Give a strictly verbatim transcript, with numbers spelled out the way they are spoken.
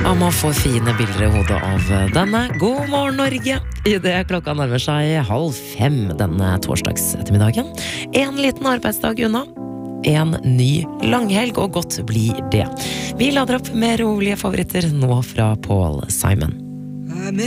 Og man får fine bilder i hodet av denne. God morgen, Norge! I det klokka nærmer seg halv fem denne torsdags ettermiddagen. En liten arbeidsdag unna. En ny langhelg, og godt blir det. Vi lader opp med rolige favoritter nå fra Paul Simon.